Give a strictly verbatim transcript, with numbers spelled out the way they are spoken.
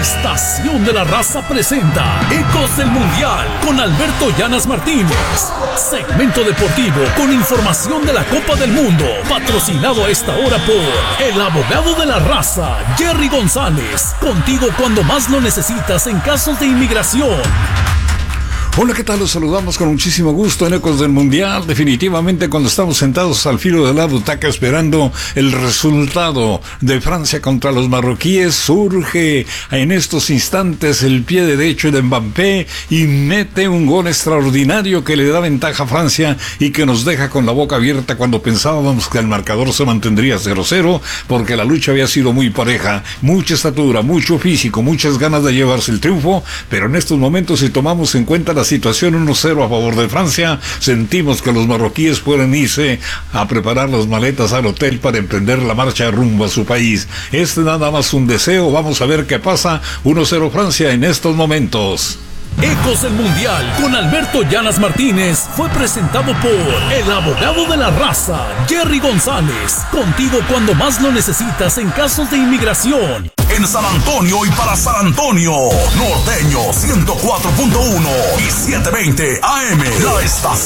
Estación de la Raza presenta Ecos del Mundial con Alberto Llanas Martínez. Segmento deportivo con información de la Copa del Mundo. Patrocinado a esta hora por el abogado de la raza, Jerry González. Contigo cuando más lo necesitas en casos de inmigración. Hola, ¿qué tal? Los saludamos con muchísimo gusto en Ecos del Mundial. Definitivamente cuando estamos sentados al filo de la butaca esperando el resultado de Francia contra los marroquíes, surge en estos instantes el pie derecho de Mbappé y mete un gol extraordinario que le da ventaja a Francia y que nos deja con la boca abierta cuando pensábamos que el marcador se mantendría cero cero porque la lucha había sido muy pareja, mucha estatura, mucho físico, muchas ganas de llevarse el triunfo, pero en estos momentos, si tomamos en cuenta la situación uno cero a favor de Francia, sentimos que los marroquíes pueden irse a preparar las maletas al hotel para emprender la marcha rumbo a su país. Es nada más un deseo, vamos a ver qué pasa. uno cero Francia en estos momentos. Ecos del Mundial con Alberto Llanas Martínez fue presentado por el abogado de la raza, Jerry González. Contigo cuando más lo necesitas en casos de inmigración. En San Antonio y para San Antonio, Norteño ciento cuatro punto uno y setecientos veinte A M. La estación